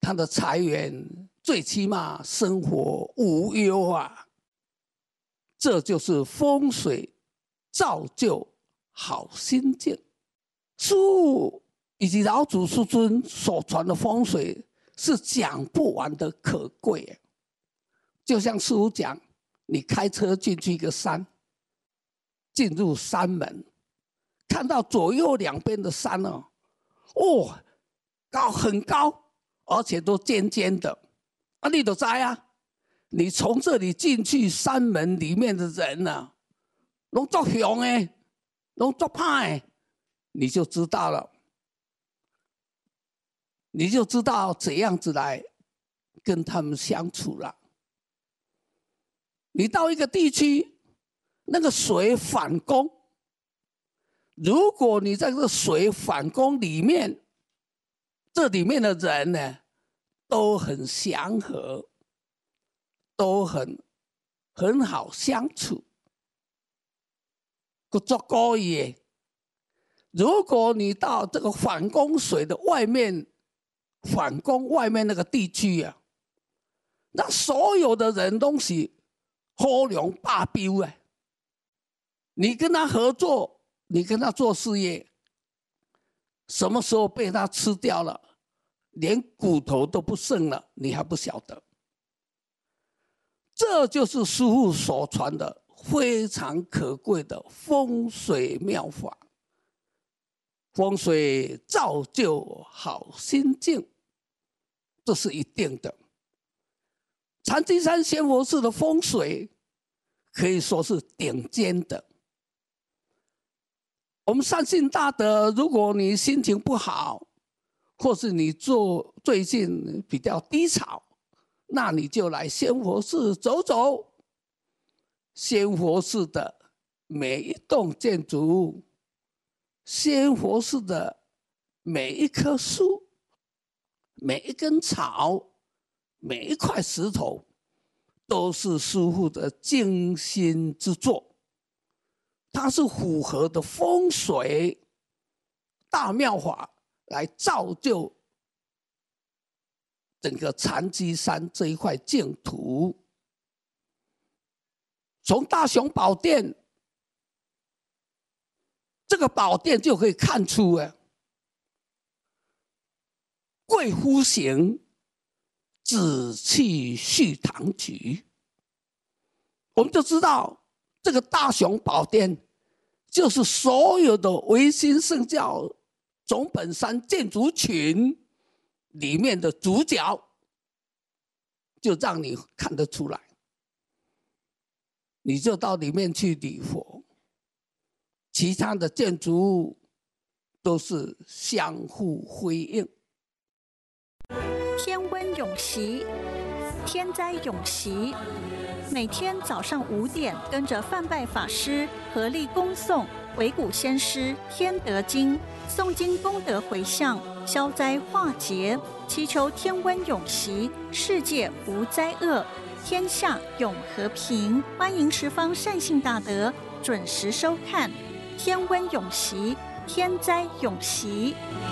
他的财源最起码生活无忧啊。这就是风水造就好心境。师父以及老祖师尊所传的风水是讲不完的可贵。就像师父讲，你开车进去一个山，进入山门，看到左右两边的山高很高，而且都尖尖的，你就知啊，你从这里进去山门里面的人啊，都作凶的，都作怕的，你就知道了，你就知道怎样子来跟他们相处了。你到一个地区，那个水反攻，如果你在这个水反攻里面，这里面的人呢，都很祥和，都很好相处。不作故意的。如果你到这个反攻水的外面，反攻外面那个地区啊，那所有的人都是好良霸标啊！你跟他合作，你跟他做事业，什么时候被他吃掉了，连骨头都不剩了，你还不晓得。这就是师父所传的非常可贵的风水妙法。风水造就好心境，这是一定的。禅机山仙佛寺的风水可以说是顶尖的。我们善信大德，如果你心情不好，或是你最近比较低潮，那你就来仙佛寺走走。仙佛寺的每一栋建筑物，仙佛寺的每一棵树，每一根草，每一块石头，都是师父的精心之作。它是符合的风水大妙法来造就整个禅机山这一块净土。从大雄宝殿这个宝殿就可以看出贵夫行，紫气续堂菊。我们就知道这个大雄宝殿就是所有的唯心圣教总本山建筑群里面的主角，就让你看得出来。你就到里面去礼佛，其他的建筑物都是相互辉映。 天温永习，天灾永习。每天早上5点，跟着范拜法师合力恭诵维古先师《天德经》，诵经功德回向，消灾化劫，祈求天温永习，世界无灾厄，天下永和平。欢迎十方善信大德准时收看《天温永习，天灾永习》。